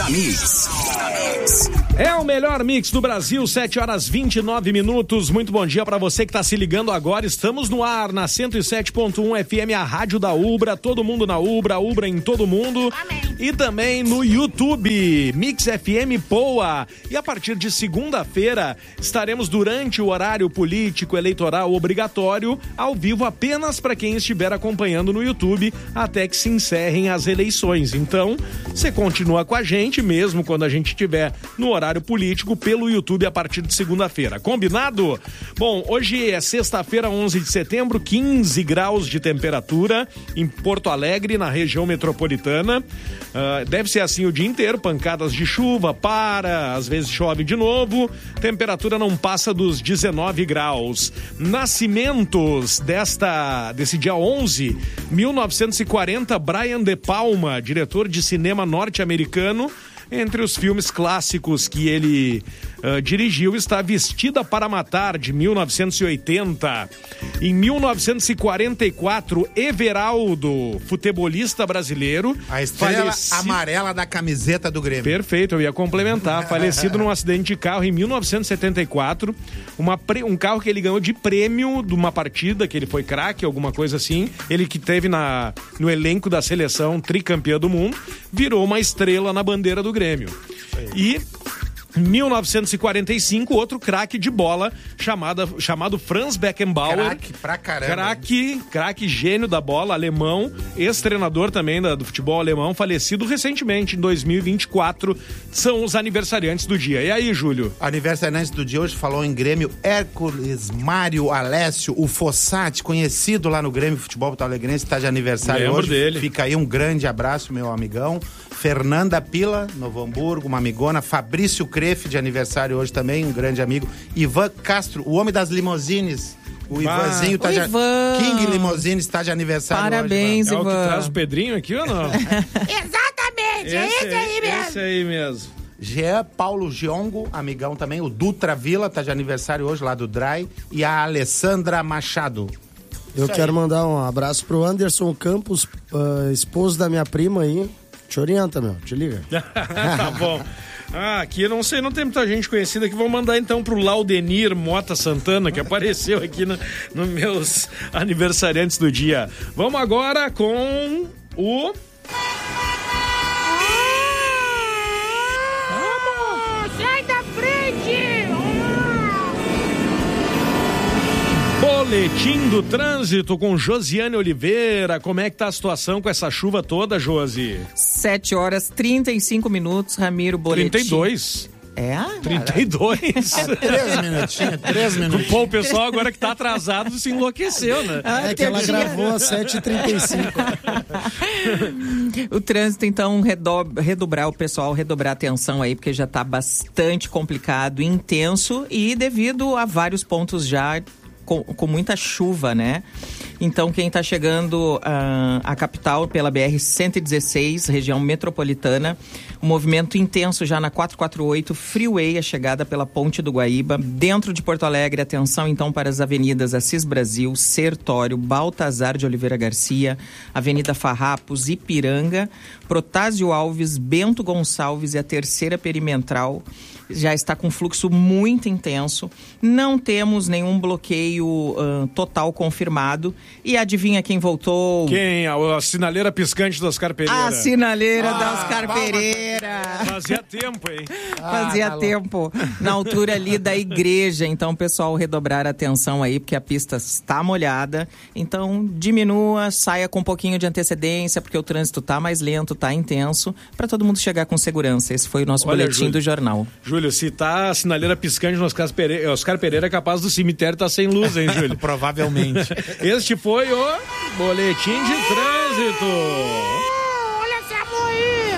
Na Mix. É o melhor mix do Brasil, 7h29. Muito bom dia para você que tá se ligando agora. Estamos no ar na 107.1 FM, a rádio da Ubra. Todo mundo na Ubra, Ubra em todo mundo. Amém. E também no YouTube, Mix FM Poa. E a partir de segunda-feira estaremos durante o horário político eleitoral obrigatório ao vivo apenas para quem estiver acompanhando no YouTube até que se encerrem as eleições. Então, você continua com a gente mesmo quando a gente estiver no horário político pelo YouTube a partir de segunda-feira. Combinado? Bom, hoje é sexta-feira, 11 de setembro, 15 graus de temperatura em Porto Alegre, na região metropolitana. Deve ser assim o dia inteiro, pancadas de chuva, às vezes chove de novo, temperatura não passa dos 19 graus. Nascimentos desse dia 11, 1940, Brian De Palma, diretor de cinema norte-americano. Entre os filmes clássicos que ele dirigiu está Vestida para Matar, de 1980. Em 1944, Everaldo, futebolista brasileiro. A estrela amarela da camiseta do Grêmio. Perfeito, eu ia complementar. Falecido num acidente de carro em 1974. Um carro que ele ganhou de prêmio de uma partida, que ele foi craque, alguma coisa assim. Ele que teve no elenco da seleção tricampeã do mundo, virou uma estrela na bandeira do Grêmio. E em 1945, outro craque de bola chamado Franz Beckenbauer. Craque pra caramba. Craque gênio da bola, alemão, ex-treinador também do futebol alemão, falecido recentemente, em 2024. São os aniversariantes do dia. E aí, Júlio? Aniversariantes do dia hoje falou em Grêmio, Hércules Mário Alessio, o Fossati, conhecido lá no Grêmio Futebol Porto Alegrense, está de aniversário. Lembro hoje. Dele. Fica aí um grande abraço, meu amigão. Fernanda Pila, Novo Hamburgo, uma amigona. Fabrício Crefe, de aniversário hoje também, um grande amigo. Ivan Castro, o homem das limousines. O Ivanzinho tá King Limousines está de aniversário. Parabéns, hoje. Ivan. É o que traz o Pedrinho aqui ou não? Exatamente, esse aí mesmo. Esse aí mesmo. Jean Paulo Giongo, amigão também. O Dutra Vila tá de aniversário hoje, lá do Dry. E a Alessandra Machado. Eu quero mandar um abraço pro Anderson Campos, esposo da minha prima aí. Te orienta, meu, te liga. Tá bom. Aqui não sei, não tem muita gente conhecida que vou mandar então pro Laudenir Mota Santana, que apareceu aqui nos meus aniversariantes do dia. Vamos agora com o... Sai da frente! Boletim do trânsito com Josiane Oliveira. Como é que tá a situação com essa chuva toda, Josi? 7h35, Ramiro, boletim. 32. É? 32. 3 minutinhos. Pô, o pessoal agora que tá atrasado se enlouqueceu, né? É que ela gravou às 7h35. O trânsito, então, redobrar a atenção aí, porque já tá bastante complicado, intenso e devido a vários pontos já com muita chuva, né? Então, quem está chegando à capital pela BR-116, região metropolitana, um movimento intenso já na 448, Freeway, a chegada pela Ponte do Guaíba. Dentro de Porto Alegre, atenção então para as avenidas Assis Brasil, Sertório, Baltazar de Oliveira Garcia, Avenida Farrapos, Ipiranga, Protásio Alves, Bento Gonçalves e a Terceira Perimetral. Já está com fluxo muito intenso. Não temos nenhum bloqueio total confirmado. E adivinha quem voltou? Quem? A sinaleira piscante do Oscar Pereira. A sinaleira da Oscar Pereira. Fazia tempo, hein? Fazia tempo. Na altura ali da igreja. Então, pessoal, redobrar a atenção aí, porque a pista está molhada. Então, diminua, saia com um pouquinho de antecedência, porque o trânsito está mais lento, está intenso, para todo mundo chegar com segurança. Esse foi o nosso boletim do jornal. Júlio, se tá a sinaleira piscante no Oscar Pereira, é capaz do cemitério estar sem luz, hein, Júlio? Provavelmente. Este foi o Boletim de Trânsito. Olha esse amor aí!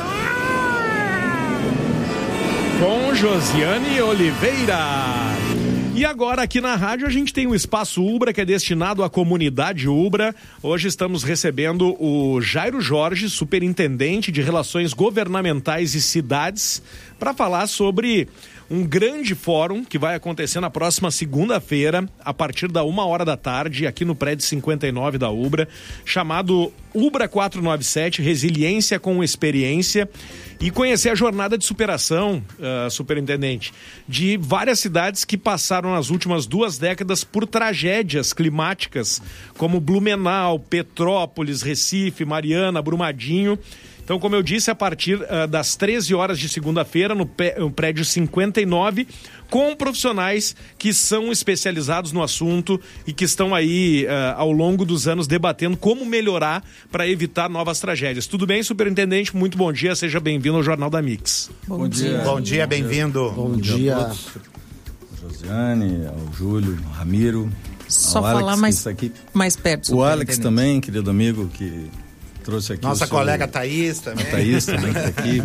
Com Josiane Oliveira. E agora aqui na rádio a gente tem o Espaço Ubra, que é destinado à comunidade Ubra. Hoje estamos recebendo o Jairo Jorge, superintendente de Relações Governamentais e Cidades, para falar sobre um grande fórum que vai acontecer na próxima segunda-feira, a partir da 1h da tarde, aqui no prédio 59 da Ubra, chamado Ubra 497, Resiliência com Experiência, e conhecer a jornada de superação, superintendente, de várias cidades que passaram nas últimas 2 décadas por tragédias climáticas, como Blumenau, Petrópolis, Recife, Mariana, Brumadinho. Então, como eu disse, a partir das 13 horas de segunda-feira, no prédio 59, com profissionais que são especializados no assunto e que estão aí, ao longo dos anos, debatendo como melhorar para evitar novas tragédias. Tudo bem, superintendente? Muito bom dia, seja bem-vindo ao Jornal da Mix. Bom dia. Bom dia, bem-vindo. Bom dia. A Josiane, ao Júlio, ao Ramiro, Só ao Alex, falar mais perto. O Alex também, querido amigo, que trouxe aqui nossa colega Thaís também. A Thaís também que está aqui.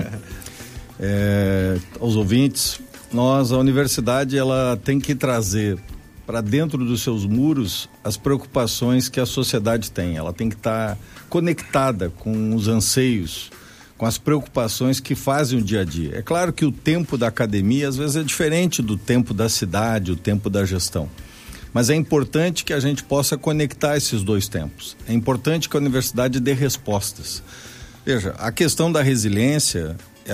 Aos ouvintes, a universidade, ela tem que trazer para dentro dos seus muros as preocupações que a sociedade tem. Ela tem que estar conectada com os anseios, com as preocupações que fazem o dia a dia. É claro que o tempo da academia às vezes é diferente do tempo da cidade, o tempo da gestão. Mas é importante que a gente possa conectar esses dois tempos. É importante que a universidade dê respostas. Veja, a questão da resiliência,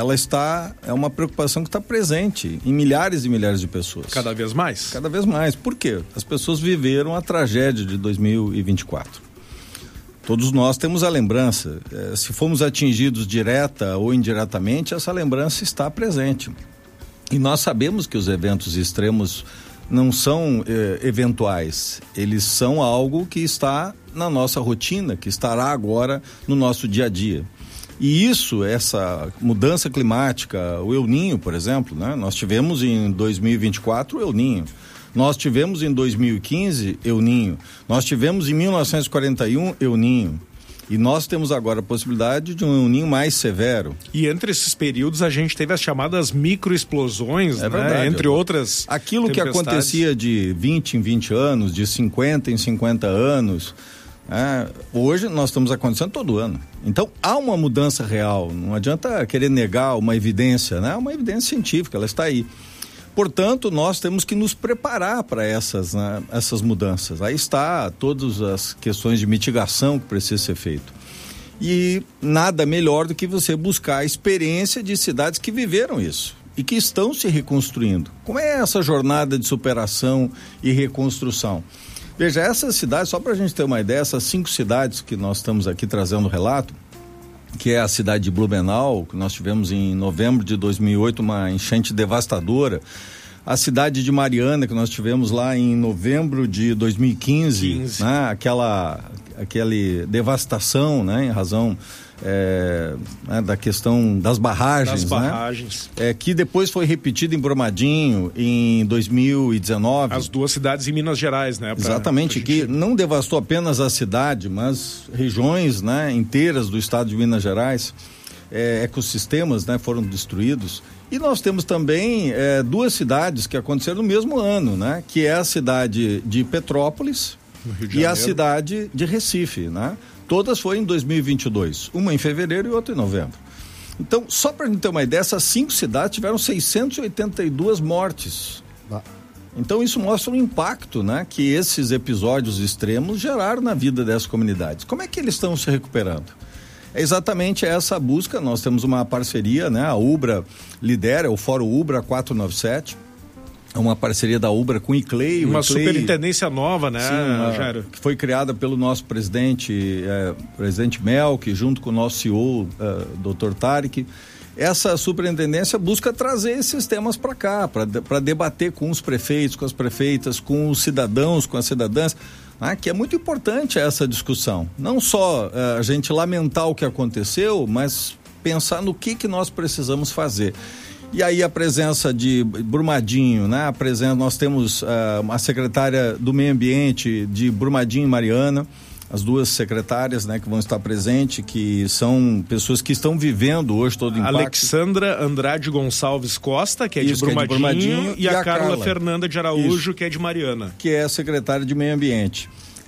é uma preocupação que está presente em milhares e milhares de pessoas. Cada vez mais? Cada vez mais. Por quê? As pessoas viveram a tragédia de 2024. Todos nós temos a lembrança. Se fomos atingidos direta ou indiretamente, essa lembrança está presente. E nós sabemos que os eventos extremos não são eventuais, eles são algo que está na nossa rotina, que estará agora no nosso dia a dia. E essa mudança climática, o El Niño, por exemplo, né? Nós tivemos em 2024 o El Niño, nós tivemos em 2015 El Niño, nós tivemos em 1941 El Niño. E nós temos agora a possibilidade de um El Niño mais severo. E entre esses períodos a gente teve as chamadas microexplosões, né? Verdade, entre outras aquilo que acontecia de 20 em 20 anos, de 50 em 50 anos, hoje nós estamos acontecendo todo ano. Então há uma mudança real, não adianta querer negar uma evidência, né? Uma evidência científica, ela está aí. Portanto, nós temos que nos preparar para essas mudanças. Aí está todas as questões de mitigação que precisa ser feito. E nada melhor do que você buscar a experiência de cidades que viveram isso e que estão se reconstruindo. Como é essa jornada de superação e reconstrução? Veja, essas cidades, só para a gente ter uma ideia, essas 5 cidades que nós estamos aqui trazendo o relato, que é a cidade de Blumenau, que nós tivemos em novembro de 2008 uma enchente devastadora, a cidade de Mariana, que nós tivemos lá em novembro de 2015, né? Aquela devastação, né? Em razão da questão das barragens, né? Que depois foi repetido em Brumadinho em 2019. As 2 cidades em Minas Gerais, né? Exatamente, que não devastou apenas a cidade, mas regiões, né, inteiras do estado de Minas Gerais, ecossistemas, né, foram destruídos. E nós temos também 2 cidades que aconteceram no mesmo ano, né? Que é a cidade de Petrópolis e a cidade de Recife, né? Todas foram em 2022, uma em fevereiro e outra em novembro. Então, só para a gente ter uma ideia, essas 5 cidades tiveram 682 mortes. Então, isso mostra o impacto, né, que esses episódios extremos geraram na vida dessas comunidades. Como é que eles estão se recuperando? É exatamente essa busca. Nós temos uma parceria, né? A Ubra lidera, o Fórum Ubra 497. É uma parceria da Ubra com o ICLEI. Uma superintendência nova, né, Jairo? Que foi criada pelo nosso presidente Melk, junto com o nosso CEO, Dr. Tarek. Essa superintendência busca trazer esses temas para cá, para debater com os prefeitos, com as prefeitas, com os cidadãos, com as cidadãs, né? Que é muito importante essa discussão. Não só a gente lamentar o que aconteceu, mas pensar no que nós precisamos fazer. E aí a presença de Brumadinho, né? Nós temos a secretária do Meio Ambiente de Brumadinho e Mariana, as 2 secretárias, né, que vão estar presentes, que são pessoas que estão vivendo hoje todo o impacto. Alexandra Andrade Gonçalves Costa, que é de Brumadinho, e a Carla Fernanda de Araújo, que é de Mariana. Que é a secretária de Meio Ambiente.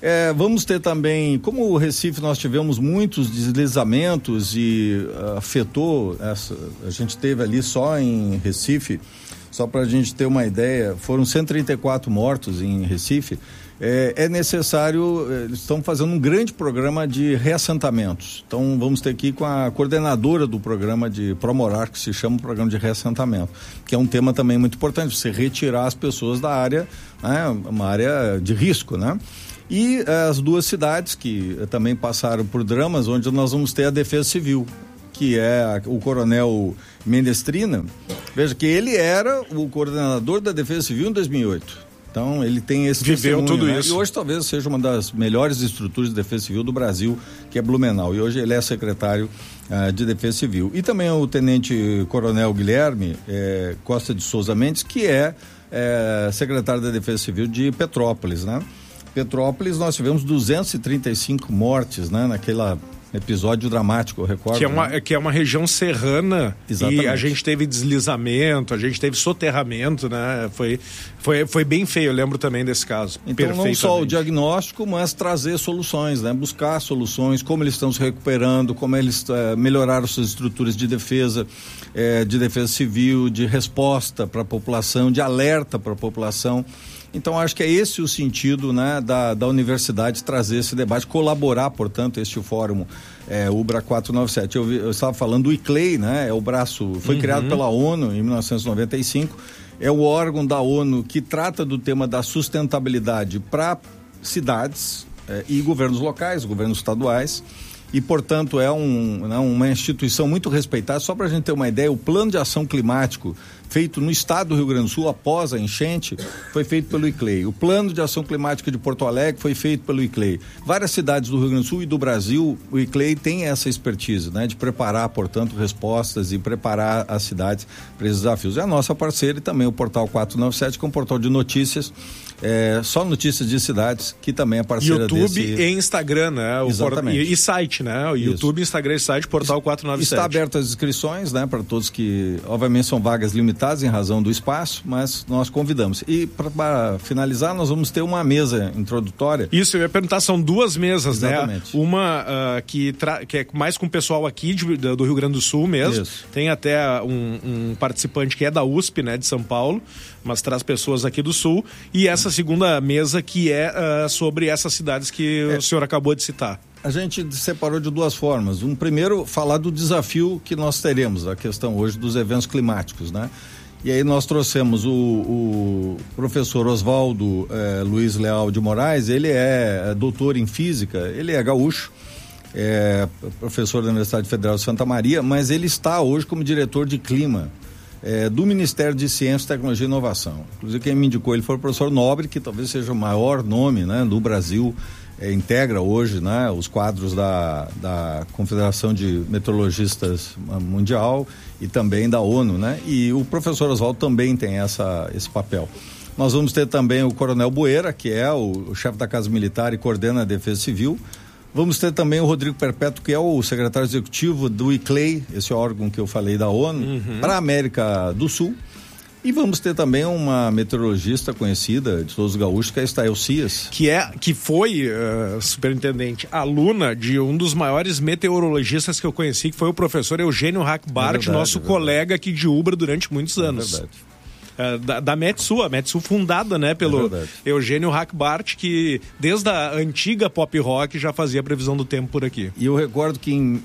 Vamos ter também, como o Recife nós tivemos muitos deslizamentos e afetou, a gente teve ali só em Recife, só para a gente ter uma ideia, foram 134 mortos em Recife. É necessário, eles estão fazendo um grande programa de reassentamentos. Então vamos ter aqui com a coordenadora do programa de Promorar, que se chama o programa de reassentamento, que é um tema também muito importante, você retirar as pessoas da área, né, uma área de risco, né? E as duas cidades que também passaram por dramas, onde nós vamos ter a Defesa Civil, que é o Coronel Mendestrina. Veja que ele era o coordenador da Defesa Civil em 2008. Então ele tem esse viveu tudo, né? Isso. E hoje talvez seja uma das melhores estruturas de defesa civil do Brasil, que é Blumenau. E hoje ele é secretário de Defesa Civil. E também o Tenente Coronel Guilherme Costa de Souza Mendes, que é secretário da Defesa Civil de Petrópolis, né? Petrópolis nós tivemos 235 mortes, né? Naquela episódio dramático, eu recordo. Que é uma região serrana. Exatamente. E a gente teve deslizamento, a gente teve soterramento, né? Foi bem feio, eu lembro também desse caso. Então não só o diagnóstico, mas trazer soluções, né? Buscar soluções, como eles estão se recuperando, como eles melhoraram suas estruturas de defesa civil, de resposta para a população, de alerta para a população. Então, acho que é esse o sentido, né, da universidade trazer esse debate, colaborar, portanto, este fórum UBRA 497. Eu estava falando do ICLEI, né, o braço, foi criado pela ONU em 1995, é o órgão da ONU que trata do tema da sustentabilidade para cidades e governos locais, governos estaduais. E, portanto, é uma instituição muito respeitada. Só para a gente ter uma ideia, o plano de ação climático feito no estado do Rio Grande do Sul após a enchente foi feito pelo ICLEI. O plano de ação climática de Porto Alegre foi feito pelo ICLEI. Várias cidades do Rio Grande do Sul e do Brasil, o ICLEI tem essa expertise, né, de preparar, portanto, respostas e preparar as cidades para esses desafios. É a nossa parceira e também o Portal 497, que é um portal de notícias, só notícias de cidades, que também é parceira YouTube e Instagram, né? Exatamente. E site, né? O YouTube, Instagram e site, Portal 497. Está aberto as inscrições, né? Para todos que, obviamente, são vagas limitadas em razão do espaço, mas nós convidamos. E para finalizar, nós vamos ter uma mesa introdutória. Isso, eu ia perguntar, são duas mesas, exatamente, né? Uma que é mais com o pessoal aqui do Rio Grande do Sul mesmo. Isso. Tem até um participante que é da USP, né? De São Paulo, mas traz pessoas aqui do Sul. E essa segunda mesa que é sobre essas cidades que o senhor acabou de citar. A gente separou de duas formas. Primeiro, falar do desafio que nós teremos, a questão hoje dos eventos climáticos, né? E aí nós trouxemos o professor Oswaldo Luiz Leal de Moraes. Ele é doutor em física, ele é gaúcho, professor da Universidade Federal de Santa Maria, mas ele está hoje como diretor de clima do Ministério de Ciência, Tecnologia e Inovação. Inclusive quem me indicou ele foi o professor Nobre, que talvez seja o maior nome, né, do Brasil, integra hoje, né, os quadros da Confederação de Meteorologistas Mundial e também da ONU, né? E o professor Oswaldo também tem esse papel. Nós vamos ter também o Coronel Bueira, que é o chefe da Casa Militar e coordena a Defesa Civil. Vamos ter também o Rodrigo Perpétuo, que é o secretário executivo do ICLEI, esse órgão que eu falei da ONU, para a América do Sul. E vamos ter também uma meteorologista conhecida de todos os gaúchos, que é a Estael Cias. Que foi, superintendente, aluna de um dos maiores meteorologistas que eu conheci, que foi o professor Eugênio Hackbart, nosso colega aqui de Ubra durante muitos anos. É verdade. Da Metsu, a Metsu fundada, né, pelo Eugênio Hackbart, que desde a antiga pop rock já fazia a previsão do tempo por aqui. E eu recordo que em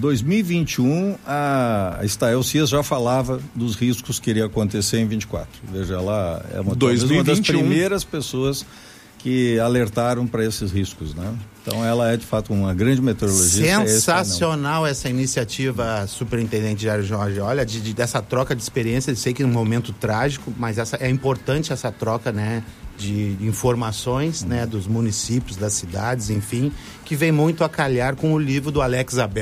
2021 a Estael Cias já falava dos riscos que iria acontecer em 24. Veja, ela é uma das primeiras pessoas que alertaram para esses riscos, né? Então ela é de fato uma grande meteorologista. Sensacional essa iniciativa, superintendente Jair Jorge. Olha, dessa troca de experiência, eu sei que é um momento trágico, mas é importante essa troca, né, de informações, né, dos municípios, das cidades, enfim, que vem muito a calhar com o livro do Alex Abel,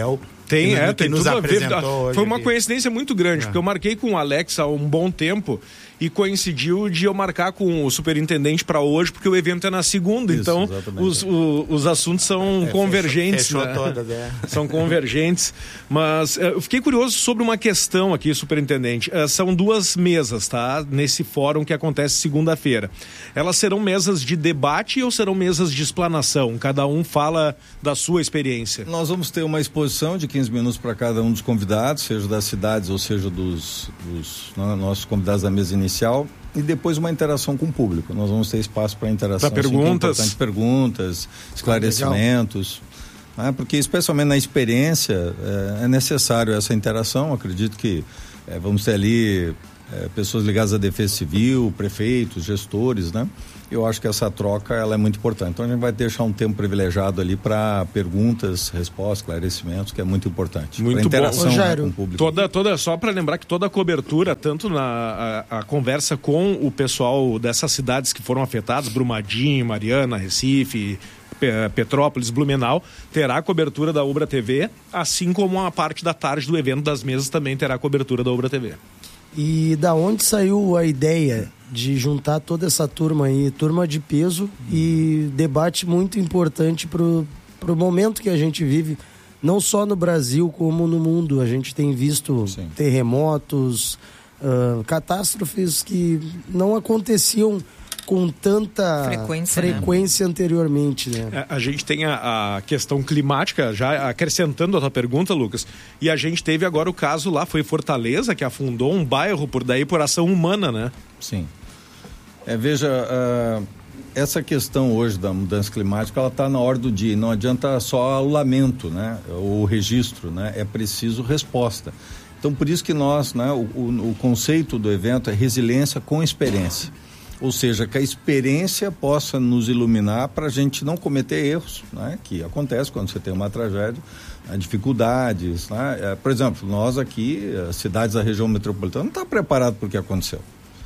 Tem nos tudo a ver. apresentou hoje Foi uma aqui. coincidência muito grande, porque eu marquei com o Alex há um bom tempo e coincidiu de eu marcar com o superintendente para hoje, porque o evento é na segunda, Isso, então exatamente. os assuntos são convergentes. fechou né? todas, é. São convergentes. Mas eu fiquei curioso sobre uma questão aqui, superintendente. São 2 mesas, tá? Nesse fórum que acontece segunda-feira. Elas serão mesas de debate ou serão mesas de explanação? Cada um fala da sua experiência. Nós vamos ter uma exposição de 15 minutos para cada um dos convidados, seja das cidades ou seja dos nossos convidados da mesa inicial, e depois uma interação com o público. Nós vamos ter espaço para interação. Para perguntas. Sim, perguntas, esclarecimentos. Porque especialmente na experiência é necessário essa interação. Acredito que vamos ter ali pessoas ligadas à defesa civil, prefeitos, gestores, né? Eu acho que essa troca ela é muito importante. Então a gente vai deixar um tempo privilegiado ali para perguntas, respostas, esclarecimentos, que é muito importante. Muito pra interação, bom. né, com o público. Só para lembrar que toda a cobertura, tanto a conversa com o pessoal dessas cidades que foram afetadas, Brumadinho, Mariana, Recife, Petrópolis, Blumenau, terá a cobertura da Ubra TV, assim como a parte da tarde do evento das mesas também terá a cobertura da Ubra TV. E da onde saiu a ideia de juntar toda essa turma aí, turma de peso e debate muito importante pro momento que a gente vive, não só no Brasil como no mundo. A gente tem visto terremotos, catástrofes que não aconteciam com tanta frequência anteriormente, né? A gente tem a questão climática, já acrescentando a tua pergunta, Lucas, e a gente teve agora o caso lá, foi Fortaleza, que afundou um bairro por ação humana, né? Sim. Veja, essa questão hoje da mudança climática, ela está na hora do dia. Não adianta só o lamento, né? O registro, né? É preciso resposta. Então, por isso que nós, né? O conceito do evento é resiliência com experiência. Ou seja, que a experiência possa nos iluminar para a gente não cometer erros, né? Que acontece quando você tem uma tragédia, dificuldades, né? Por exemplo, nós aqui, as cidades da região metropolitana, não estão preparadas para o que aconteceu.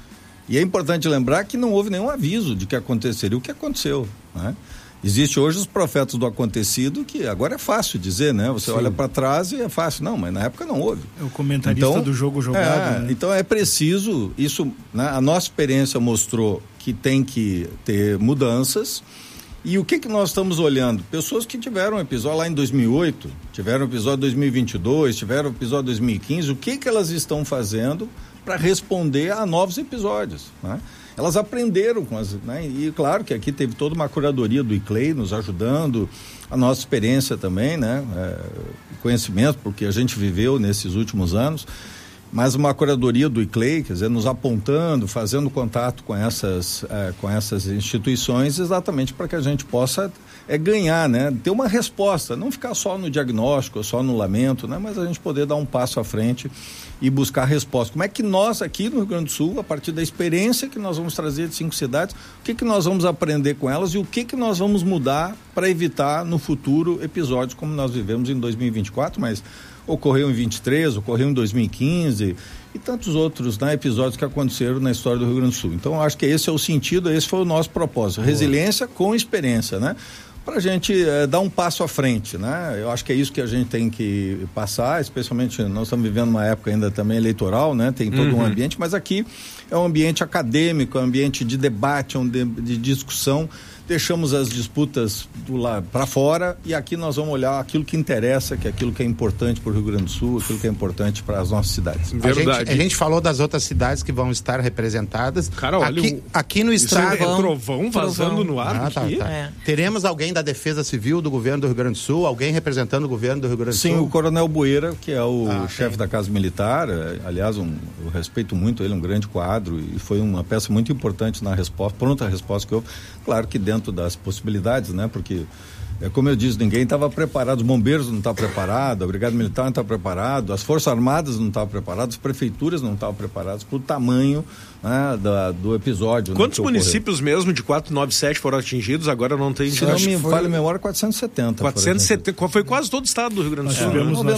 E é importante lembrar que não houve nenhum aviso de que aconteceria o que aconteceu, né? Existe hoje os profetas do acontecido, que agora é fácil dizer, né? Você olha para trás e é fácil. Não, mas na época não houve. É o comentarista do jogo jogado. Né? Então é preciso, isso, né? A nossa experiência mostrou que tem que ter mudanças. E o que nós estamos olhando? Pessoas que tiveram um episódio lá em 2008, tiveram um episódio em 2022, tiveram um episódio em 2015, o que elas estão fazendo para responder a novos episódios, né? Elas aprenderam com né? E claro que aqui teve toda uma curadoria do ICLEI nos ajudando, a nossa experiência também, né? Conhecimento, porque a gente viveu nesses últimos anos, mas uma curadoria do ICLEI, quer dizer, nos apontando, fazendo contato com essas instituições, exatamente para que a gente possa ganhar, né? Ter uma resposta, não ficar só no diagnóstico, só no lamento, né? Mas a gente poder dar um passo à frente e buscar resposta. Como é que nós aqui no Rio Grande do Sul, a partir da experiência que nós vamos trazer de 5 cidades, o que nós vamos aprender com elas e o que nós vamos mudar para evitar no futuro episódios como nós vivemos em 2024, mas ocorreu em 23, ocorreu em 2015 e tantos outros, né, episódios que aconteceram na história do Rio Grande do Sul. Então, acho que esse é o sentido, esse foi o nosso propósito. Resiliência com experiência, né? Para a gente dar um passo à frente, né? Eu acho que é isso que a gente tem que passar, especialmente nós estamos vivendo uma época ainda também eleitoral, né? Tem todo um ambiente, mas aqui é um ambiente acadêmico, é um ambiente de debate, de discussão. Deixamos as disputas do lado para fora e aqui nós vamos olhar aquilo que interessa, que é aquilo que é importante para o Rio Grande do Sul, aquilo que é importante para as nossas cidades. Verdade. A gente falou das outras cidades que vão estar representadas. Cara, olha, aqui no estado. É trovão vazando no ar aqui. Tá. Teremos alguém da Defesa Civil do governo do Rio Grande do Sul, alguém representando o governo do Rio Grande do Sul? Sim, o Coronel Bueira, que é o chefe da Casa Militar, aliás, eu respeito muito ele, um grande quadro, e foi uma peça muito importante na resposta, pronta a resposta que houve. Claro que dentro das possibilidades, né? Porque, como eu disse, ninguém estava preparado, os bombeiros não estavam preparados, a Brigada Militar não estava preparada, as Forças Armadas não estavam preparadas, as prefeituras não estavam preparadas para o tamanho, né, do episódio. Quantos municípios mesmo de 497 foram atingidos? Agora não tem... Se não me falha a memória, 470. 470, foi quase todo o estado do Rio Grande do Sul.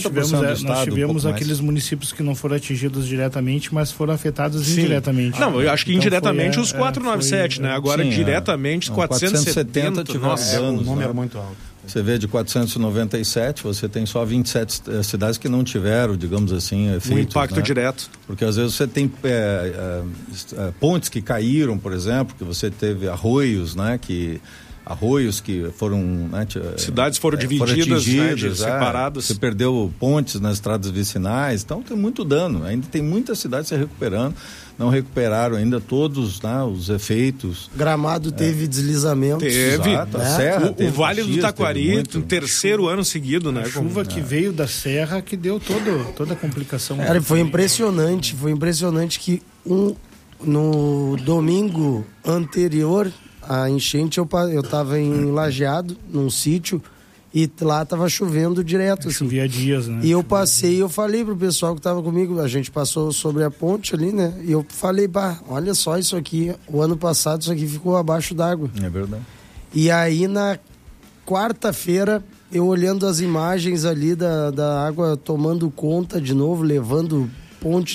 Nós tivemos aqueles municípios que não foram atingidos diretamente, mas foram afetados indiretamente. Não, eu acho que então indiretamente os 497, né? Agora diretamente 470 tiveram danos. O número é muito alto. Você vê de 497, você tem só 27 cidades que não tiveram, digamos assim, efeitos. Um impacto direto. Porque às vezes você tem pontes que caíram, por exemplo, que você teve arroios, né? Arroios que foram... Né, cidades foram divididas, né, separadas. Você perdeu pontes nas estradas vicinais, então tem muito dano. Ainda tem muitas cidades se recuperando, não recuperaram ainda todos, né, os efeitos. Gramado teve deslizamento. Teve. Exato, a Serra o Vale do Taquari, no terceiro ano seguido, né? A chuva que veio da Serra que deu toda a complicação. Cara, foi impressionante que no domingo anterior a enchente, eu tava em Lajeado, num sítio, e lá tava chovendo direto, assim. Chovia dias, né? E eu passei, eu falei pro pessoal que tava comigo, a gente passou sobre a ponte ali, né? E eu falei, olha só isso aqui, o ano passado isso aqui ficou abaixo d'água. É verdade. E aí na quarta-feira, eu olhando as imagens ali da água tomando conta de novo, levando ponte,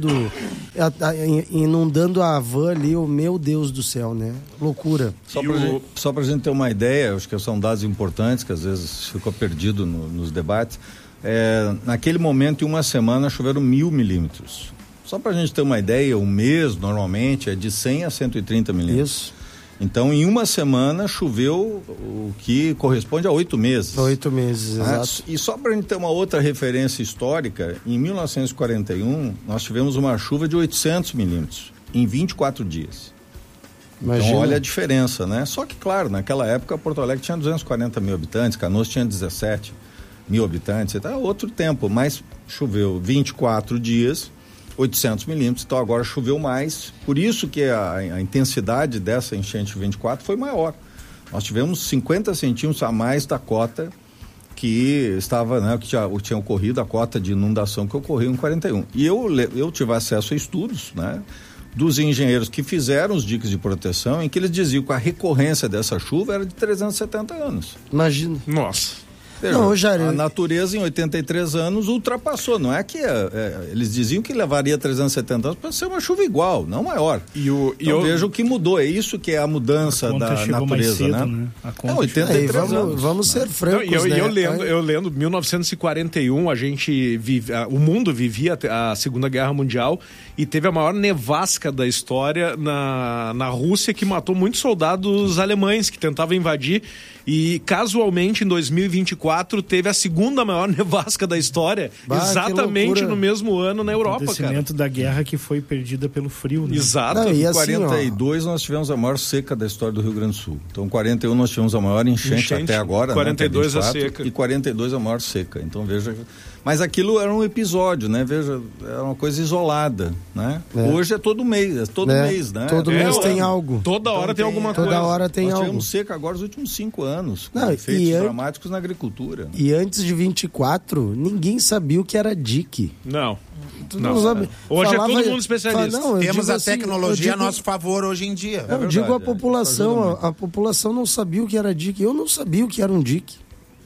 inundando a van ali, meu Deus do céu, né? Loucura. Só pra gente ter uma ideia, acho que são dados importantes, que às vezes ficou perdido nos debates. Naquele momento, em uma semana, choveram 1.000 milímetros. Só pra gente ter uma ideia, o mês, normalmente, é de 100 a 130 milímetros. Isso. Então, em uma semana, choveu o que corresponde a 8 meses. 8 meses, exato. E só para a gente ter uma outra referência histórica, em 1941, nós tivemos uma chuva de 800 milímetros em 24 dias. Imagina. Então, olha a diferença, né? Só que, claro, naquela época, Porto Alegre tinha 240 mil habitantes, Canoas tinha 17 mil habitantes, então é outro tempo, mas choveu 24 dias, 800 milímetros, então agora choveu mais, por isso que a intensidade dessa enchente 24 foi maior. Nós tivemos 50 centímetros a mais da cota que estava, né, que tinha ocorrido, a cota de inundação que ocorreu em 41. E eu tive acesso a estudos, né, dos engenheiros que fizeram os diques de proteção, em que eles diziam que a recorrência dessa chuva era de 370 anos. Imagina. Nossa. Não, Jair, a natureza em 83 anos ultrapassou, não é que eles diziam que levaria 370 anos para ser uma chuva igual, não maior. Então veja o que mudou, é isso que é a mudança da natureza, cedo, né? A conta 83 anos. Vamos ser francos, né? Eu lendo 1941, o mundo vivia a Segunda Guerra Mundial e teve a maior nevasca da história na Rússia, que matou muitos soldados alemães que tentavam invadir. E casualmente em 2024 teve a segunda maior nevasca da história, exatamente no mesmo ano na Europa, cara. Acontecimento da guerra que foi perdida pelo frio, né? Exato. Não, Em 42 nós tivemos a maior seca da história do Rio Grande do Sul. Então em 41 nós tivemos a maior enchente até agora, 42 né, a seca. E 42 a maior seca. Então veja, mas aquilo era um episódio, né? Veja, era uma coisa isolada, né? Hoje é todo mês, né? Todo mês tem algo. Toda hora tem alguma coisa. Toda hora tem nós algo. tivemos seca agora os últimos 5 anos, com Não, efeitos dramáticos na agricultura. E antes de 24, ninguém sabia o que era dique. Não. Hoje é todo mundo especialista. Temos a tecnologia a nosso favor hoje em dia. Eu digo a população não sabia o que era dique. Eu não sabia o que era um dique.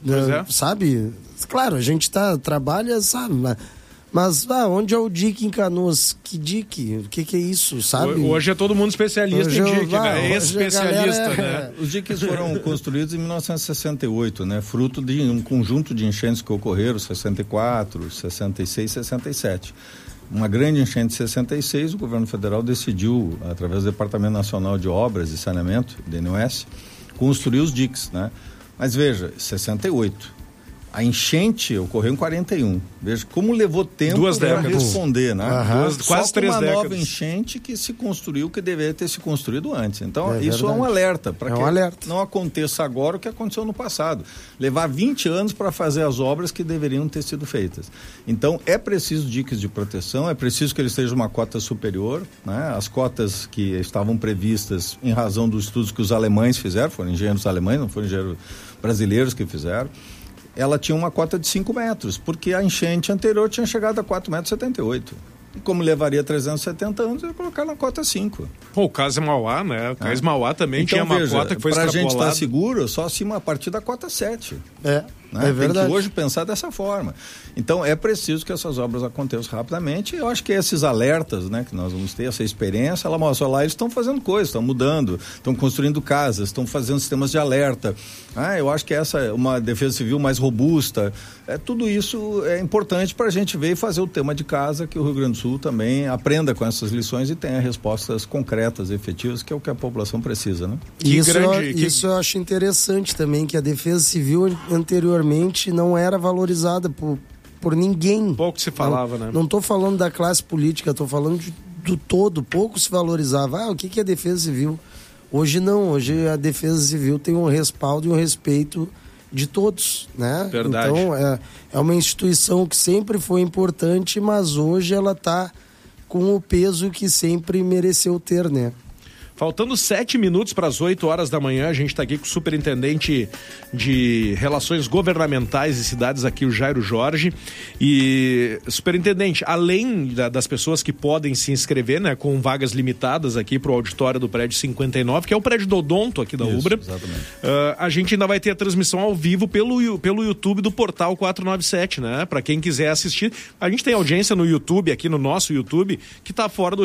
Sabe? Claro, a gente trabalha, sabe? Mas onde é o dique em Canoas? Que dique? O que é isso, sabe? Hoje é todo mundo especialista em dique, né? Especialista, né? Os diques foram construídos em 1968, né? Fruto de um conjunto de enchentes que ocorreram, 64, 66, 67. Uma grande enchente de 66, o governo federal decidiu, através do Departamento Nacional de Obras e Saneamento, DNOS, construir os diques, né? Mas veja, 68. A enchente ocorreu em 41. Veja como levou tempo para responder, né? Quase 3 décadas. Uma nova enchente que se construiu, que deveria ter se construído antes. Então, isso é um alerta para que não aconteça agora o que aconteceu no passado. Levar 20 anos para fazer as obras que deveriam ter sido feitas. Então, é preciso diques de proteção, é preciso que eles estejam uma cota superior, né? As cotas que estavam previstas em razão dos estudos que os alemães fizeram, foram engenheiros alemães, não foram engenheiros brasileiros que fizeram. Ela tinha uma cota de 5 metros, porque a enchente anterior tinha chegado a 4,78 metros. E como levaria 370 anos, eu ia colocar na cota 5. O Cais Mauá, né? O Cais Mauá também tinha uma cota que foi extrapolada. Pra gente estar seguro, só acima a partir da cota 7. Né? É verdade. Tem que hoje pensar dessa forma. Então é preciso que essas obras aconteçam rapidamente. Eu acho que esses alertas, né, que nós vamos ter, essa experiência, ela mostra lá, eles estão fazendo coisas, estão mudando, estão construindo casas, estão fazendo sistemas de alerta. Eu acho que essa é uma defesa civil mais robusta. Tudo isso é importante para a gente ver e fazer o tema de casa, que o Rio Grande do Sul também aprenda com essas lições e tenha respostas concretas, efetivas, que é o que a população precisa, né? Isso eu acho interessante também, que a defesa civil anteriormente não era valorizada por ninguém. Pouco se falava, né? Não estou falando da classe política, estou falando do todo. Pouco se valorizava. O que é defesa civil? Hoje não. Hoje a defesa civil tem um respaldo e um respeito de todos, né? Verdade. Então é uma instituição que sempre foi importante, mas hoje ela está com o peso que sempre mereceu ter, né? Faltando 7 minutos para as 8 horas da manhã, a gente está aqui com o superintendente de Relações Governamentais e Cidades aqui, o Jairo Jorge. E, superintendente, além das pessoas que podem se inscrever, né, com vagas limitadas aqui para o auditório do prédio 59, que é o prédio do Odonto aqui da Ubra, exatamente. A gente ainda vai ter a transmissão ao vivo pelo YouTube do Portal 497, né? Para quem quiser assistir. A gente tem audiência no YouTube, aqui no nosso YouTube, que está fora do